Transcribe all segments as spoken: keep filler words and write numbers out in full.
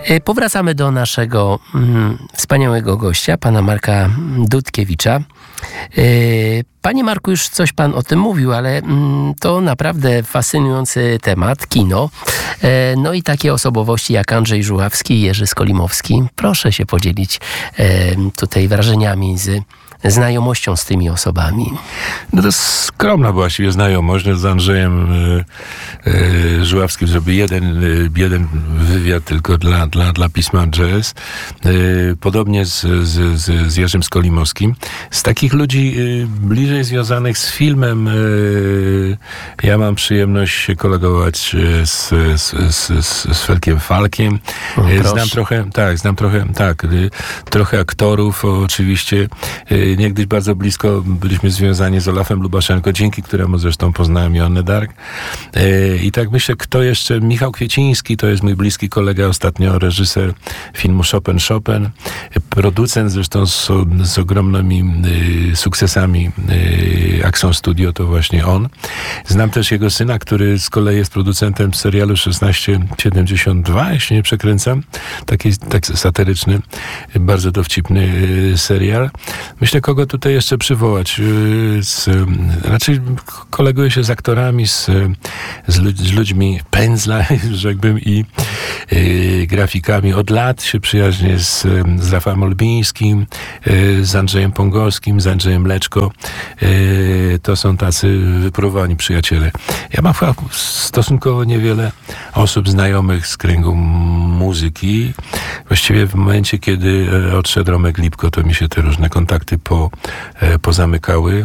Powracamy do naszego mm, wspaniałego gościa, pana Marka Dudkiewicza. Panie Marku, już coś pan o tym mówił, ale mm, to naprawdę fascynujący temat, kino. No i takie osobowości jak Andrzej Żuławski i Jerzy Skolimowski. Proszę się podzielić tutaj wrażeniami z znajomością z tymi osobami. No to skromna właściwie znajomość. Z Andrzejem e, e, Żuławskim zrobił jeden, e, jeden wywiad tylko dla, dla, dla pisma Jazz. E, podobnie z, z, z, z Jerzym Skolimowskim. Z takich ludzi e, bliżej związanych z filmem e, ja mam przyjemność się kolegować z, z, z, z, z Felkiem Falkiem. E, znam trochę, tak, znam trochę, tak, e, trochę aktorów oczywiście. E, Niegdyś bardzo blisko byliśmy związani z Olafem Lubaszenko, dzięki któremu zresztą poznałem Joannę Dark. I tak myślę, kto jeszcze? Michał Kwieciński, to jest mój bliski kolega, ostatnio reżyser filmu Chopin Chopin, producent zresztą z, z ogromnymi y, sukcesami y, Axon Studio, to właśnie on. Znam też jego syna, który z kolei jest producentem serialu szesnaście siedemdziesiąt dwa, jeśli nie przekręcam. Taki tak satyryczny, bardzo dowcipny y, serial. Myślę, kogo tutaj jeszcze przywołać? Z, raczej koleguję się z aktorami, z, z, ludź, z ludźmi pędzla, rzekłbym, i y, grafikami. Od lat się przyjaźnię z, z Rafałem Olbińskim, y, z Andrzejem Pongowskim, z Andrzejem Leczko. Y, to są tacy wypróbowani przyjaciele. Ja mam chyba stosunkowo niewiele osób znajomych z kręgu muzyki. Właściwie w momencie, kiedy odszedł Romek Lipko, to mi się te różne kontakty po, pozamykały.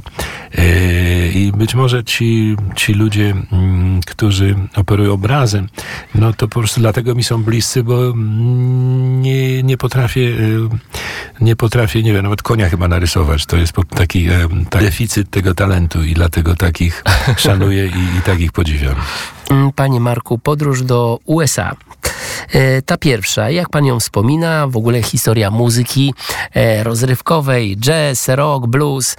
I być może ci, ci ludzie, którzy operują obrazem, no to po prostu dlatego mi są bliscy, bo nie, nie potrafię, nie potrafię, nie wiem, nawet konia chyba narysować. To jest taki, taki deficyt tego talentu i dlatego takich szanuję i, i takich podziwiam. Panie Marku, podróż do U S A. Ta pierwsza, jak pan ją wspomina, w ogóle historia muzyki rozrywkowej, jazz, rock, blues,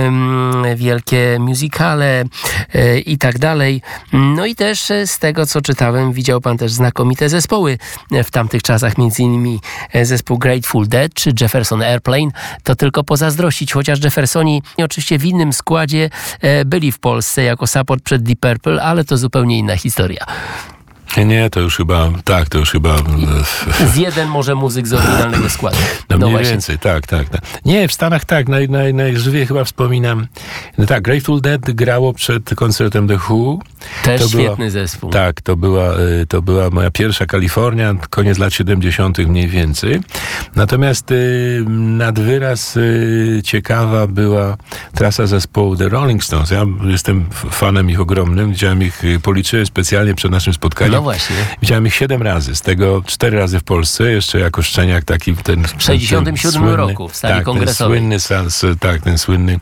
wielkie musicale i tak dalej. No i też z tego, co czytałem, widział pan też znakomite zespoły w tamtych czasach, między innymi zespół Grateful Dead czy Jefferson Airplane. To tylko pozazdrościć, chociaż Jeffersoni oczywiście w innym składzie byli w Polsce jako support przed Deep Purple, ale to zupełnie inna historia. Nie, to już chyba, tak, to już chyba... Z jeden może muzyk z oryginalnego składu. No, no mniej właśnie. Więcej, tak, tak, tak. Nie, w Stanach tak, naj, naj, najżywiej chyba wspominam. No tak, Grateful Dead grało przed koncertem The Who. Też to świetny była, zespół. Tak, to była, to była moja pierwsza Kalifornia, koniec lat siedemdziesiątych mniej więcej. Natomiast y, nad wyraz y, ciekawa była trasa zespołu The Rolling Stones. Ja jestem fanem ich ogromnym, widziałem ich, policzyłem specjalnie przed naszym spotkaniem. No właśnie. Widziałem ich siedem razy, z tego cztery razy w Polsce, jeszcze jako szczeniak taki ten... W sześćdziesiątym siódmym roku w sali tak, kongresowej. Ten słynny, tak, ten słynny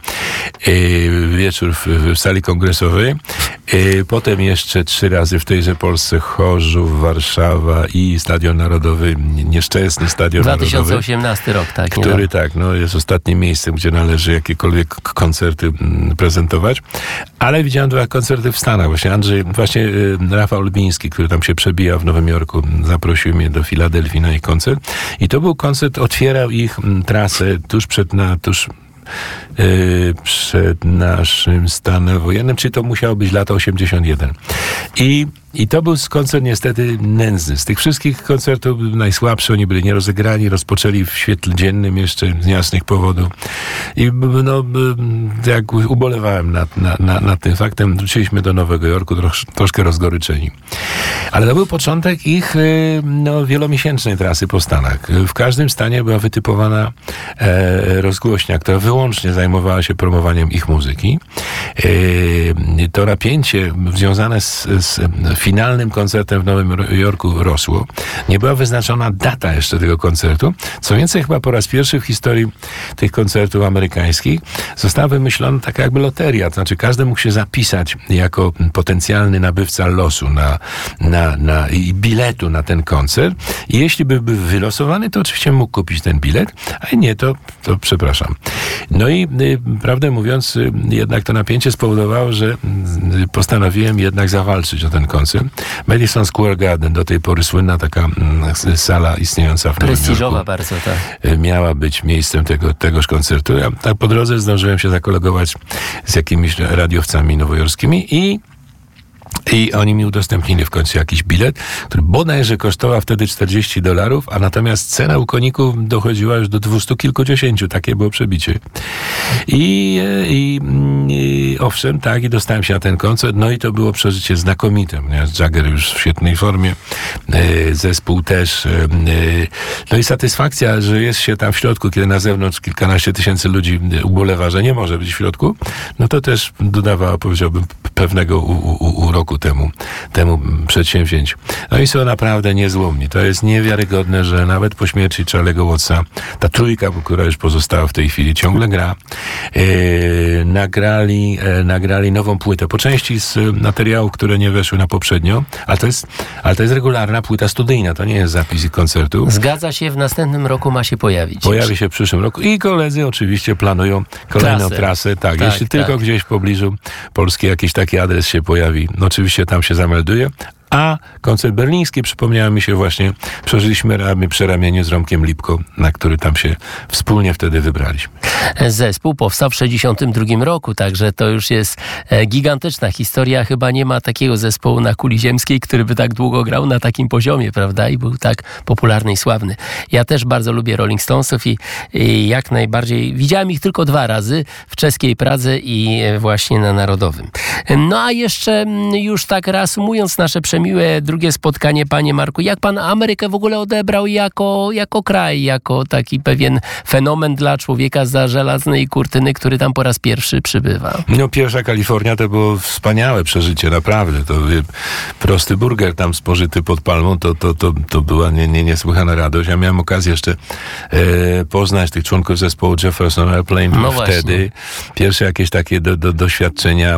e, wieczór w, w sali kongresowej. E, potem jeszcze trzy razy w tejże Polsce Chorzów, Warszawa i Stadion Narodowy, nieszczęsny Stadion dwa tysiące Narodowy. osiemnasty rok, tak. Który tak, no jest ostatnim miejscem, gdzie należy jakiekolwiek koncerty prezentować. Ale widziałem dwa koncerty w Stanach. Właśnie Andrzej, właśnie e, Rafał Olbiński, który tam się przebija w Nowym Jorku, zaprosił mnie do Filadelfii na ich koncert. I to był koncert, otwierał ich trasę tuż przed, na, tuż Yy, przed naszym stanem wojennym, czyli to musiało być lata osiemdziesiąt jeden. I, i to był koncert niestety nędzny. Z tych wszystkich koncertów był najsłabszy, oni byli nierozegrani, rozpoczęli w świetle dziennym jeszcze z jasnych powodów. I no, jak ubolewałem nad, nad, nad, nad tym faktem, wróciliśmy do Nowego Jorku trosz, troszkę rozgoryczeni. Ale to był początek ich no, wielomiesięcznej trasy po Stanach. W każdym stanie była wytypowana e, rozgłośnia, która wyłącznie zajmowała się promowaniem ich muzyki. E, to napięcie związane z, z finalnym koncertem w Nowym Jorku rosło. Nie była wyznaczona data jeszcze tego koncertu. Co więcej, chyba po raz pierwszy w historii tych koncertów amerykańskich została wymyślona taka jakby loteria. To znaczy każdy mógł się zapisać jako potencjalny nabywca losu na, na, na, i biletu na ten koncert. I jeśli by był wylosowany, to oczywiście mógł kupić ten bilet, a nie, to, to przepraszam. No i prawdę mówiąc, jednak to napięcie spowodowało, że postanowiłem jednak zawalczyć o ten koncert. koncert. Madison Square Garden, do tej pory słynna taka mm, sala istniejąca w Nowym Jorku. Prestiżowa bardzo, tak. Miała być miejscem tego, tegoż koncertu. Ja tak po drodze zdążyłem się zakolegować z jakimiś radiowcami nowojorskimi i I oni mi udostępnili w końcu jakiś bilet, który bodajże kosztował wtedy czterdzieści dolarów, a natomiast cena u koników dochodziła już do dwustu kilkudziesięciu. Takie było przebicie. I, i, i owszem, tak, i dostałem się na ten koncert. No i to było przeżycie znakomite. Jagger już w świetnej formie, zespół też. No i satysfakcja, że jest się tam w środku, kiedy na zewnątrz kilkanaście tysięcy ludzi ubolewa, że nie może być w środku, no to też dodawało, powiedziałbym, pewnego u, u, uroku temu, temu przedsięwzięciu. No i są naprawdę niezłomni. To jest niewiarygodne, że nawet po śmierci Charlie'ego Wattsa ta trójka, która już pozostała w tej chwili, ciągle gra. E, nagrali, e, nagrali nową płytę. Po części z materiałów, które nie weszły na poprzednio, ale to jest, ale to jest regularna płyta studyjna. To nie jest zapis ich koncertu. Zgadza się, w następnym roku ma się pojawić. Pojawi się w przyszłym roku i koledzy oczywiście planują kolejną trasę. trasę. Tak, tak, jeśli tak. tylko gdzieś w pobliżu Polski jakiś taki adres się pojawi, no oczywiście tam się zamelduje. A koncert berliński, przypomniało mi się właśnie, przeżyliśmy ramy przy ramieniu z Romkiem Lipko, na który tam się wspólnie wtedy wybraliśmy. Zespół powstał w sześćdziesiątym drugim roku, także to już jest gigantyczna historia. Chyba nie ma takiego zespołu na kuli ziemskiej, który by tak długo grał na takim poziomie, prawda? I był tak popularny i sławny. Ja też bardzo lubię Rolling Stonesów i, i jak najbardziej widziałem ich tylko dwa razy, w czeskiej Pradze i właśnie na Narodowym. No a jeszcze już tak reasumując nasze przemiany, miłe drugie spotkanie, panie Marku. Jak pan Amerykę w ogóle odebrał jako, jako kraj, jako taki pewien fenomen dla człowieka za żelaznej kurtyny, który tam po raz pierwszy przybywa? No pierwsza Kalifornia to było wspaniałe przeżycie, naprawdę. To prosty burger tam spożyty pod palmą, to, to, to, to była nie, nie, niesłychana radość. Ja miałem okazję jeszcze e, poznać tych członków zespołu Jefferson Airplane no wtedy. Właśnie. Pierwsze jakieś takie do, do, doświadczenia.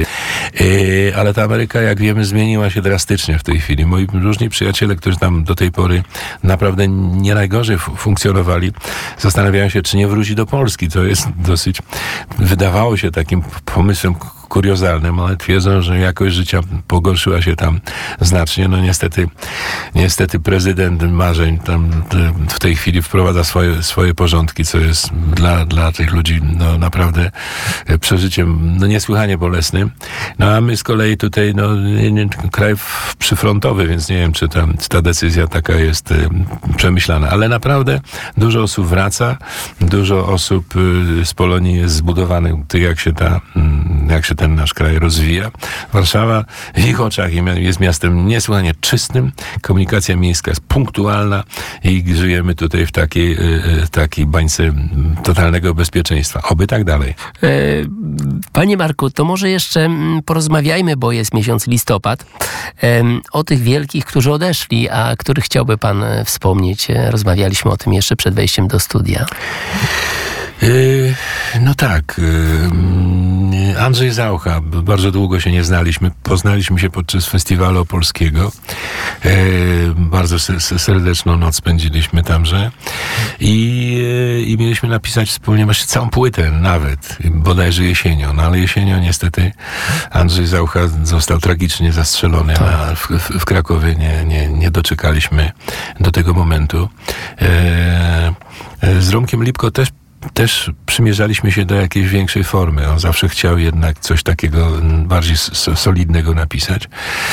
E, e, ale ta Ameryka, jak wiemy, zmieniła się drastycznie w tej chwili. Moi różni przyjaciele, którzy tam do tej pory naprawdę nie najgorzej funkcjonowali, zastanawiają się, czy nie wróci do Polski. To jest dosyć, wydawało się takim pomysłem kuriozalnym, ale twierdzą, że jakość życia pogorszyła się tam znacznie. No niestety, niestety prezydent marzeń tam w tej chwili wprowadza swoje, swoje porządki, co jest dla, dla tych ludzi no naprawdę przeżyciem no niesłychanie bolesnym. No a my z kolei tutaj no kraj przyfrontowy, więc nie wiem, czy ta, czy ta decyzja taka jest y, przemyślana. Ale naprawdę dużo osób wraca, dużo osób y, z Polonii jest zbudowanych, ty jak się ta, y, jak się ten nasz kraj rozwija. Warszawa w ich oczach jest miastem niesłychanie czystym, komunikacja miejska jest punktualna i żyjemy tutaj w takiej, y, takiej bańce totalnego bezpieczeństwa. Oby tak dalej. E, panie Marku, to może jeszcze porozmawiajmy, bo jest miesiąc listopad, o tych wielkich, którzy odeszli, a których chciałby pan wspomnieć. Rozmawialiśmy o tym jeszcze przed wejściem do studia. Yy, no tak. Yy, Andrzej Zaucha. Bardzo długo się nie znaliśmy. Poznaliśmy się podczas festiwalu opolskiego. Yy, bardzo serdeczną noc spędziliśmy tamże. I, yy, I mieliśmy napisać wspólnie właśnie całą płytę nawet. Bodajże jesienią. No ale jesienią niestety Andrzej Zaucha został tragicznie zastrzelony na, w, w, w Krakowie. Nie, nie, nie doczekaliśmy do tego momentu. Yy, z Romkiem Lipko też Też przymierzaliśmy się do jakiejś większej formy. On zawsze chciał jednak coś takiego bardziej solidnego napisać.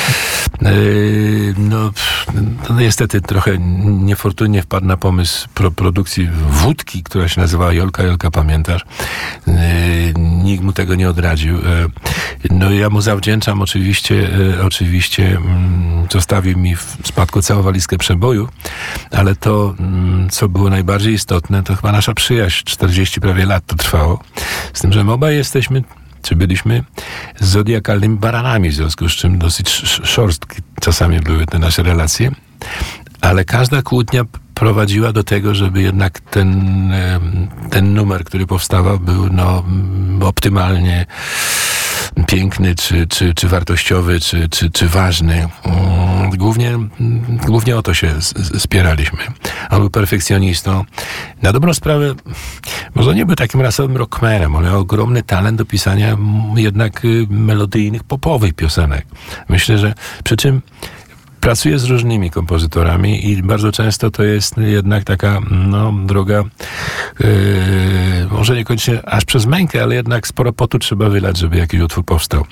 No, no niestety trochę niefortunnie wpadł na pomysł pro produkcji wódki, która się nazywała Jolka, Jolka, pamiętasz? Nikt mu tego nie odradził. No ja mu zawdzięczam oczywiście, oczywiście zostawił mi w spadku całą walizkę przebojów, ale to, co było najbardziej istotne, to chyba nasza przyjaźń. czterdzieści prawie lat to trwało. Z tym, że my obaj jesteśmy, czy byliśmy zodiakalnymi baranami, w związku z czym dosyć szorstkie czasami były te nasze relacje, ale każda kłótnia prowadziła do tego, żeby jednak ten, ten numer, który powstawał, był no, optymalnie piękny, czy, czy, czy wartościowy, czy, czy, czy ważny. Głównie, głównie o to się spieraliśmy. On był perfekcjonistą. Na dobrą sprawę, może nie był takim rasowym rockmanem, ale ogromny talent do pisania jednak melodyjnych, popowych piosenek. Myślę, że przy czym pracuję z różnymi kompozytorami i bardzo często to jest jednak taka no, droga, yy, może niekoniecznie aż przez mękę, ale jednak sporo potu trzeba wylać, żeby jakiś utwór powstał.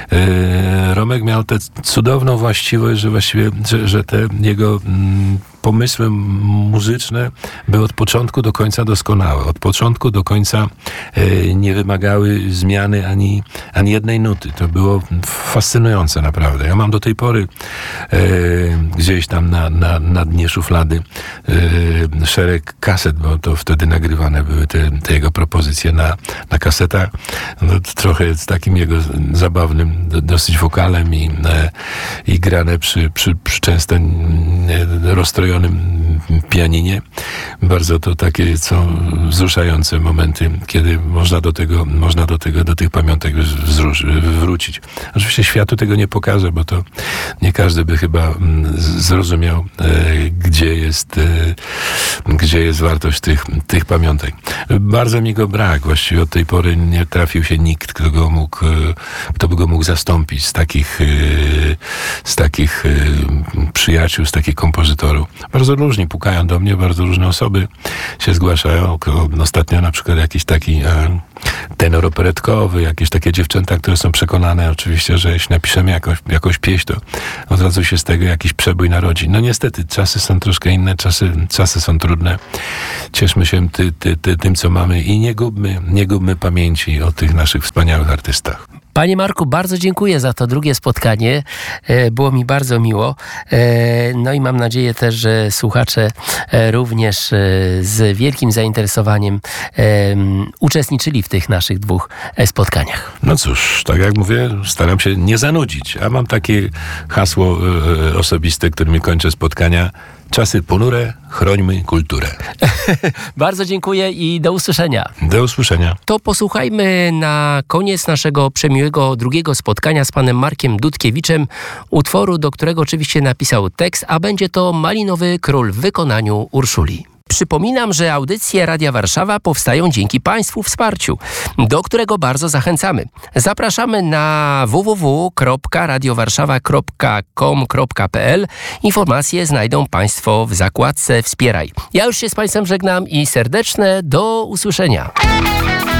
Yy, Romek miał tę cudowną właściwość, że właściwie, że, że te jego mm, pomysły muzyczne były od początku do końca doskonałe. Od początku do końca e, nie wymagały zmiany ani, ani jednej nuty. To było fascynujące naprawdę. Ja mam do tej pory e, gdzieś tam na, na, na dnie szuflady e, szereg kaset, bo to wtedy nagrywane były te, te jego propozycje na, na kasetach. No, trochę z takim jego zabawnym do, dosyć wokalem i, e, i grane przy, przy, przy często e, rozstrojonym pianinie. Bardzo to takie są wzruszające momenty, kiedy można do tego, można do tego, do tych pamiątek wzrusz, wrócić. Oczywiście światu tego nie pokażę, bo to nie każdy by chyba zrozumiał, e, gdzie jest, e, gdzie jest wartość tych, tych pamiątek. Bardzo mi go brak. Właściwie od tej pory nie trafił się nikt, kto go mógł, kto by go mógł zastąpić z takich, e, z takich e, przyjaciół, z takich kompozytorów. Bardzo różni pukają do mnie, bardzo różne osoby się zgłaszają. Ostatnio na przykład jakiś taki e, tenor operetkowy, jakieś takie dziewczęta, które są przekonane oczywiście, że jeśli napiszemy jakąś, jakąś pieśń, to od razu się z tego jakiś przebój narodzi. No niestety, czasy są troszkę inne, czasy, czasy są trudne. Cieszmy się ty, ty, ty, tym, co mamy i nie gubmy, nie gubmy pamięci o tych naszych wspaniałych artystach. Panie Marku, bardzo dziękuję za to drugie spotkanie. Było mi bardzo miło. No i mam nadzieję też, że słuchacze również z wielkim zainteresowaniem uczestniczyli w tych naszych dwóch spotkaniach. No cóż, tak jak mówię, staram się nie zanudzić. A mam takie hasło osobiste, którymi kończę spotkania. Czasy ponure, chrońmy kulturę. Bardzo dziękuję i do usłyszenia. Do usłyszenia. To posłuchajmy na koniec naszego przemiłego drugiego spotkania z panem Markiem Dudkiewiczem utworu, do którego oczywiście napisał tekst, a będzie to Malinowy Król w wykonaniu Urszuli. Przypominam, że audycje Radia Warszawa powstają dzięki Państwu wsparciu, do którego bardzo zachęcamy. Zapraszamy na w w w kropka radiowarszawa kropka com kropka p l. Informacje znajdą Państwo w zakładce Wspieraj. Ja już się z Państwem żegnam i serdeczne do usłyszenia.